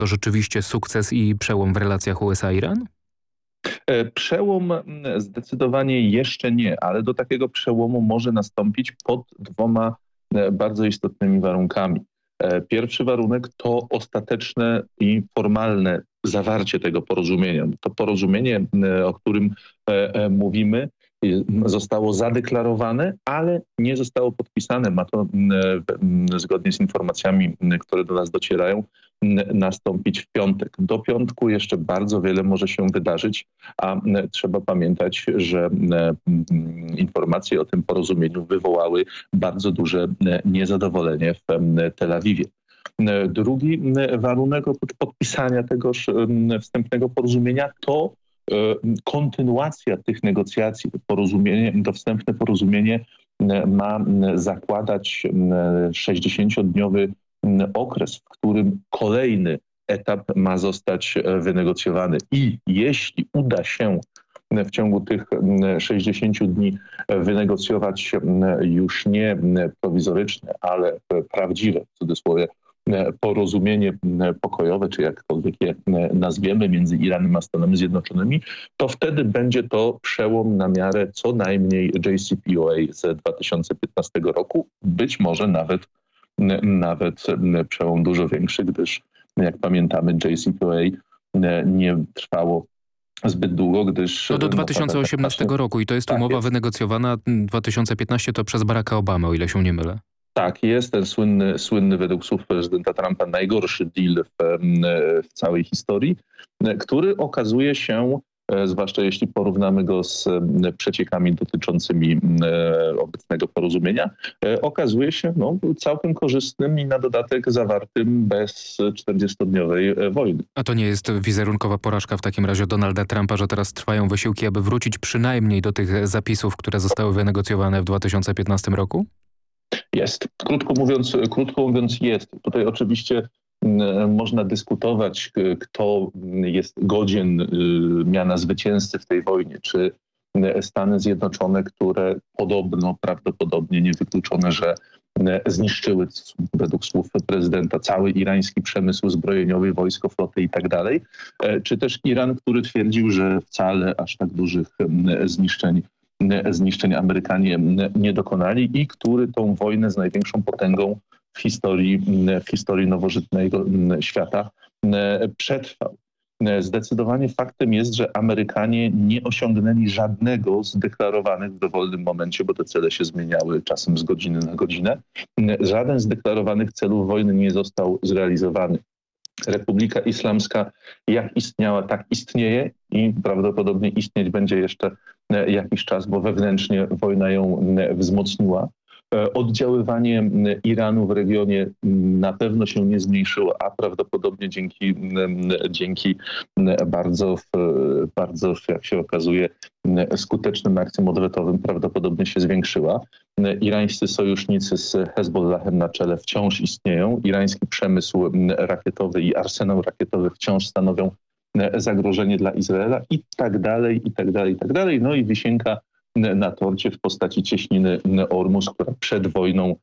To rzeczywiście sukces i przełom w relacjach USA-Iran? Przełom zdecydowanie jeszcze nie, ale do takiego przełomu może nastąpić pod dwoma bardzo istotnymi warunkami. Pierwszy warunek to ostateczne i formalne zawarcie tego porozumienia. To porozumienie, o którym mówimy, zostało zadeklarowane, ale nie zostało podpisane. Ma to zgodnie z informacjami, które do nas docierają, nastąpić w piątek. Do piątku jeszcze bardzo wiele może się wydarzyć, a trzeba pamiętać, że informacje o tym porozumieniu wywołały bardzo duże niezadowolenie w Tel Awiwie. Drugi warunek oprócz podpisania tegoż wstępnego porozumienia to kontynuacja tych negocjacji. To wstępne porozumienie ma zakładać 60-dniowy okres, w którym kolejny etap ma zostać wynegocjowany. I jeśli uda się w ciągu tych 60 dni wynegocjować już nie prowizoryczne, ale prawdziwe, w cudzysłowie, porozumienie pokojowe, czy jakkolwiek je nazwiemy, między Iranem a Stanami Zjednoczonymi, to wtedy będzie to przełom na miarę co najmniej JCPOA z 2015 roku, być może nawet przełom dużo większy, gdyż jak pamiętamy JCPOA nie trwało zbyt długo, gdyż... No do 2018 roku i to jest umowa wynegocjowana 2015 to przez Baracka Obamę, o ile się nie mylę. Tak, jest ten słynny według słów prezydenta Trumpa najgorszy deal w całej historii, który okazuje się, zwłaszcza jeśli porównamy go z przeciekami dotyczącymi obecnego porozumienia, okazuje się całkiem korzystnym i na dodatek zawartym bez 40-dniowej wojny. A to nie jest wizerunkowa porażka w takim razie Donalda Trumpa, że teraz trwają wysiłki, aby wrócić przynajmniej do tych zapisów, które zostały wynegocjowane w 2015 roku? Jest. Krótko mówiąc jest. Tutaj oczywiście można dyskutować, kto jest godzien miana zwycięzcy w tej wojnie. Czy Stany Zjednoczone, które prawdopodobnie niewykluczone, że zniszczyły według słów prezydenta cały irański przemysł zbrojeniowy, wojsko, flotę i tak dalej. Czy też Iran, który twierdził, że wcale aż tak dużych zniszczeń Amerykanie nie dokonali i który tą wojnę z największą potęgą w historii nowożytnego świata przetrwał. Zdecydowanie faktem jest, że Amerykanie nie osiągnęli żadnego z deklarowanych w dowolnym momencie, bo te cele się zmieniały czasem z godziny na godzinę. Żaden z deklarowanych celów wojny nie został zrealizowany. Republika Islamska jak istniała, tak istnieje i prawdopodobnie istnieć będzie jeszcze jakiś czas, bo wewnętrznie wojna ją wzmocniła. Oddziaływanie Iranu w regionie na pewno się nie zmniejszyło, a prawdopodobnie dzięki bardzo, jak się okazuje, skutecznym akcjom odwetowym prawdopodobnie się zwiększyła. Irańscy sojusznicy z Hezbollahem na czele wciąż istnieją. Irański przemysł rakietowy i arsenał rakietowy wciąż stanowią zagrożenie dla Izraela i tak dalej, i tak dalej, i tak dalej. No i wisienka na torcie w postaci cieśniny Ormus, która przed wojną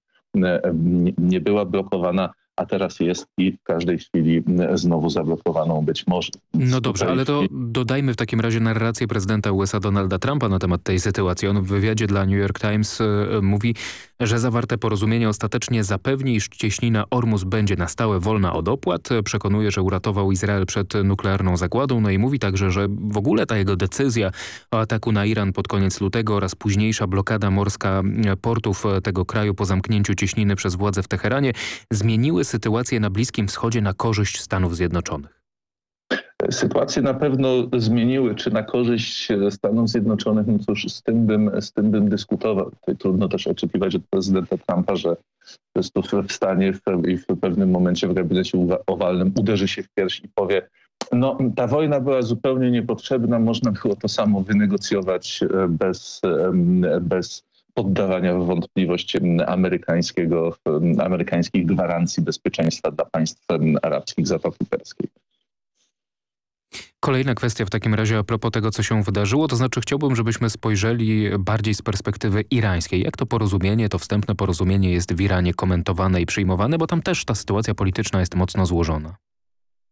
nie była blokowana, a teraz jest i w każdej chwili znowu zablokowaną być może. No dobrze, ale to dodajmy w takim razie narrację prezydenta USA Donalda Trumpa na temat tej sytuacji. On w wywiadzie dla New York Times mówi, że zawarte porozumienie ostatecznie zapewni, iż cieśnina Ormus będzie na stałe wolna od opłat. Przekonuje, że uratował Izrael przed nuklearną zagładą. No i mówi także, że w ogóle ta jego decyzja o ataku na Iran pod koniec lutego oraz późniejsza blokada morska portów tego kraju po zamknięciu cieśniny przez władze w Teheranie zmieniły sytuację na Bliskim Wschodzie na korzyść Stanów Zjednoczonych. Sytuację na pewno zmieniły, czy na korzyść Stanów Zjednoczonych, no cóż, z tym bym dyskutował. Tutaj trudno też oczekiwać od prezydenta Trumpa, że po prostu wstanie i w pewnym momencie w gabinecie owalnym uderzy się w pierś i powie: no, ta wojna była zupełnie niepotrzebna, można było to samo wynegocjować bez poddawania w wątpliwość amerykańskich gwarancji bezpieczeństwa dla państw arabskich Zatoki Perskiej. Kolejna kwestia w takim razie a propos tego, co się wydarzyło, to znaczy chciałbym, żebyśmy spojrzeli bardziej z perspektywy irańskiej. Jak to porozumienie, to wstępne porozumienie jest w Iranie komentowane i przyjmowane, bo tam też ta sytuacja polityczna jest mocno złożona.